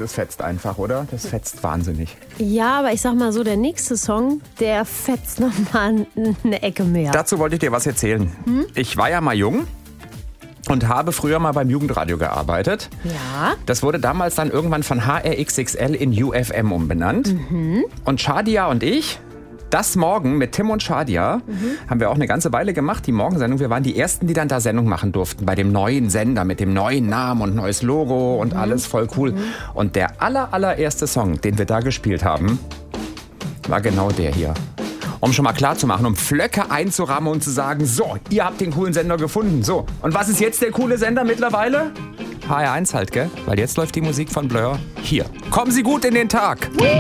das fetzt einfach, oder? Das fetzt wahnsinnig. Ja, aber ich sag mal so, der nächste Song, der fetzt nochmal eine Ecke mehr. Dazu wollte ich dir was erzählen. Ich war ja mal jung und habe früher mal beim Jugendradio gearbeitet. Ja. Das wurde damals dann irgendwann von HRXXL in UFM umbenannt. Und Shadia und ich, das Morgen mit Tim und Shadia, haben wir auch eine ganze Weile gemacht, die Morgensendung. Wir waren die Ersten, die dann da Sendung machen durften, bei dem neuen Sender mit dem neuen Namen und neues Logo und alles voll cool. Und der allererste Song, den wir da gespielt haben, war genau der hier. Um schon mal klar zu machen, um Flöcke einzurahmen und zu sagen, so, ihr habt den coolen Sender gefunden. So, und was ist jetzt der coole Sender mittlerweile? HR1 halt, gell? Weil jetzt läuft die Musik von Blur hier. Kommen Sie gut in den Tag!